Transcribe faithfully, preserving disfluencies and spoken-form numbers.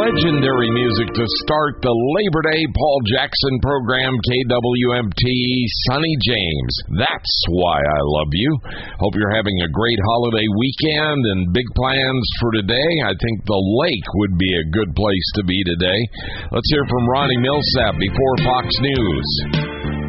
legendary music to start the Labor Day Paul Jackson program, K W M T, Sonny James. That's why I love you. Hope you're having a great holiday weekend and big plans for today. I think the lake would be a good place to be today. Let's hear from Ronnie Millsap before Fox News.